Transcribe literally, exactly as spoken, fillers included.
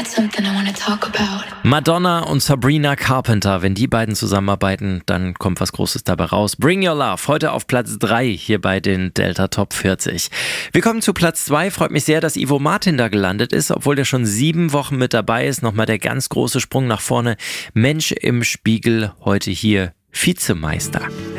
Madonna und Sabrina Carpenter, wenn die beiden zusammenarbeiten, dann kommt was Großes dabei raus. Bring Your Love, heute auf Platz drei hier bei den Delta Top vierzig. Wir kommen zu Platz zwei, freut mich sehr, dass Ivo Martin da gelandet ist, obwohl der schon sieben Wochen mit dabei ist. Nochmal der ganz große Sprung nach vorne. Mensch im Spiegel, heute hier Vizemeister.